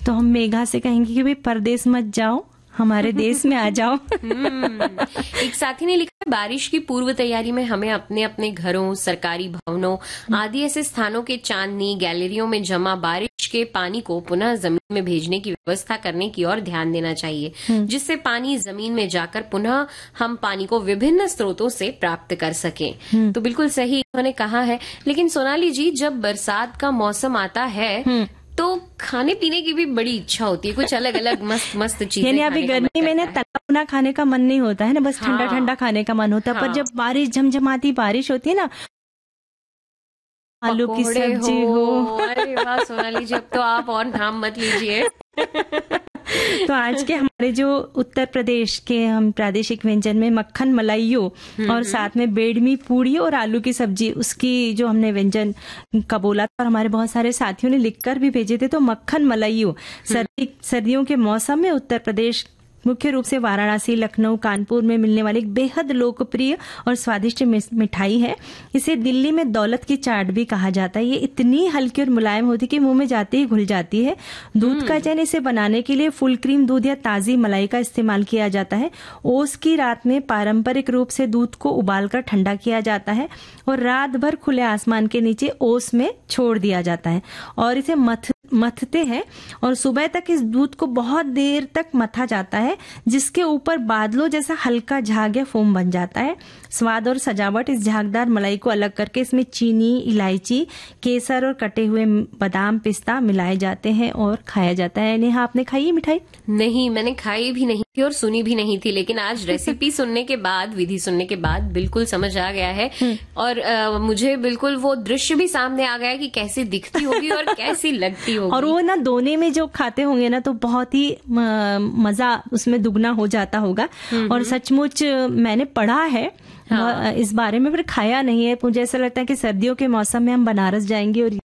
तो हम मेघा से कहेंगे कि भाई परदेश मत जाओ, हमारे देश में आ जाओ। एक साथी ने लिखा है, बारिश की पूर्व तैयारी में हमें अपने अपने घरों, सरकारी भवनों आदि ऐसे स्थानों के चांदनी गैलरियों में जमा बारिश के पानी को पुनः जमीन में भेजने की व्यवस्था करने की ओर ध्यान देना चाहिए, जिससे पानी जमीन में जाकर पुनः हम पानी को विभिन्न स्रोतों से प्राप्त कर सकें। तो बिल्कुल सही उन्होंने कहा है। लेकिन सोनाली जी, जब बरसात का मौसम आता है तो खाने पीने की भी बड़ी इच्छा होती है, कुछ अलग अलग मस्त मस्त चीजें। यानी अभी गर्मी में ना तला भुना खाने का मन नहीं होता है ना, बस ठंडा ठंडा खाने का मन होता है। पर जब बारिश झमझमाती बारिश होती है ना, आलू की सब्जी हो, अरे वाह सोनाली जी, अब तो आप और नाम मत लीजिए। तो आज के हमारे जो उत्तर प्रदेश के हम प्रादेशिक व्यंजन में मक्खन मलाइयो और साथ में बेडमी पूड़ी और आलू की सब्जी, उसकी जो हमने व्यंजन का बोला था और हमारे बहुत सारे साथियों ने लिखकर भी भेजे थे। तो मक्खन मलाइयो सर्दियों के मौसम में उत्तर प्रदेश, मुख्य रूप से वाराणसी, लखनऊ, कानपुर में मिलने वाली एक बेहद लोकप्रिय और स्वादिष्ट मिठाई है। इसे दिल्ली में दौलत की चाट भी कहा जाता है। ये इतनी हल्की और मुलायम होती है कि मुंह में जाते ही घुल जाती है। दूध का चयन इसे बनाने के लिए फुल क्रीम दूध या ताजी मलाई का इस्तेमाल किया जाता है। ओस की रात में पारंपरिक रूप से दूध को उबालकर ठंडा किया जाता है और रात भर खुले आसमान के नीचे ओस में छोड़ दिया जाता है और इसे मथते हैं और सुबह तक इस दूध को बहुत देर तक मथा जाता है, जिसके ऊपर बादलों जैसा हल्का झाग या फोम बन जाता है। स्वाद और सजावट, इस झागदार मलाई को अलग करके इसमें चीनी, इलायची, केसर और कटे हुए बादाम, पिस्ता मिलाए जाते हैं और खाया जाता है। नेहा, आपने खाई है मिठाई? नहीं, मैंने खाई भी नहीं थी और सुनी भी नहीं थी, लेकिन आज रेसिपी सुनने के बाद, विधि सुनने के बाद बिल्कुल समझ आ गया है और मुझे बिल्कुल वो दृश्य भी सामने आ गया कि कैसी दिखती होगी और कैसी लगती होगी। और वो ना दोने में जो खाते होंगे ना तो बहुत ही मजा उसमें दुगना हो जाता होगा। और सचमुच मैंने पढ़ा है इस बारे में, पर खाया नहीं है। मुझे ऐसा लगता है कि सर्दियों के मौसम में हम बनारस जाएंगे और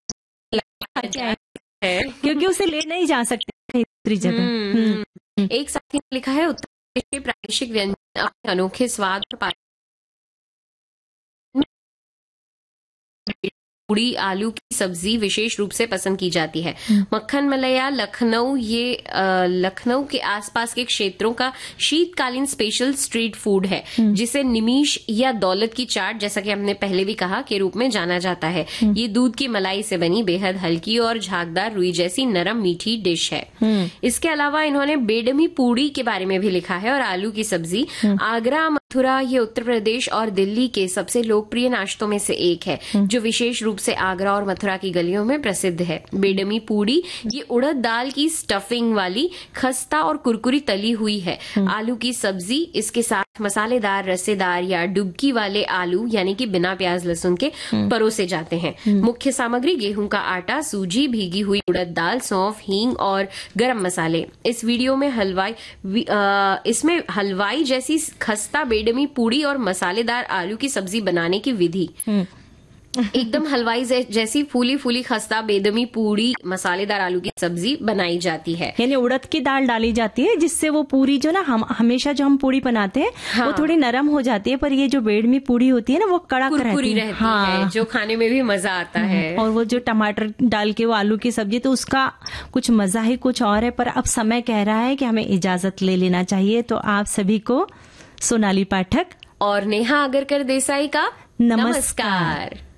क्योंकि उसे ले नहीं जा सकते दूसरी जगह। एक साथी ने लिखा है, उत्तर प्रदेश के प्रादेशिक व्यंजन अपने अनोखे स्वाद और पूड़ी, आलू की सब्जी विशेष रूप से पसंद की जाती है। मक्खन मलैया लखनऊ, ये लखनऊ के आसपास के क्षेत्रों का शीतकालीन स्पेशल स्ट्रीट फूड है, जिसे निमीश या दौलत की चाट, जैसा कि हमने पहले भी कहा, के रूप में जाना जाता है। ये दूध की मलाई से बनी बेहद हल्की और झागदार रुई जैसी नरम मीठी डिश है। इसके अलावा इन्होंने बेडमी पूड़ी के बारे में भी लिखा है और आलू की सब्जी। आगरा, मथुरा, ये उत्तर प्रदेश और दिल्ली के सबसे लोकप्रिय नाश्तों में से एक है, जो विशेष रूप से आगरा और मथुरा की गलियों में प्रसिद्ध है। बेडमी पूड़ी ये उड़द दाल की स्टफिंग वाली खस्ता और कुरकुरी तली हुई है। आलू की सब्जी इसके साथ मसालेदार, रसेदार या डुबकी वाले आलू यानी कि बिना प्याज लहसुन के परोसे जाते हैं। मुख्य सामग्री गेहूं का आटा, सूजी, भीगी हुई उड़द दाल, सौंफ, हींग और गरम मसाले। इस वीडियो में इसमें हलवाई जैसी खस्ता बेडमी पूड़ी और मसालेदार आलू की सब्जी बनाने की विधि, एकदम हलवाई जैसी फूली फूली खस्ता बेदमी पूड़ी, मसालेदार आलू की सब्जी बनाई जाती है। यानी उड़द की दाल डाली जाती है, जिससे वो पूरी जो ना हम हमेशा जो हम पूड़ी बनाते हैं वो थोड़ी नरम हो जाती है, पर ये जो बेडमी पूड़ी होती है ना वो कड़क रहती है, जो खाने में भी मजा आता है। और वो जो टमाटर डाल के वो आलू की सब्जी, तो उसका कुछ मजा ही कुछ और है। पर अब समय कह रहा है कि हमें इजाजत ले लेना चाहिए। तो आप सभी को सोनाली पाठक और नेहा आगरकर देसाई का नमस्कार।